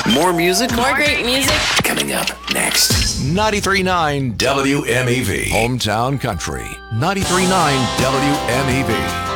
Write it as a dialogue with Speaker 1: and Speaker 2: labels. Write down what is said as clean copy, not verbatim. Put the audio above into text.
Speaker 1: More music?
Speaker 2: More great music.
Speaker 1: Coming up next.
Speaker 3: 93.9
Speaker 1: WMEV.
Speaker 3: Hometown Country. 93.9 WMEV.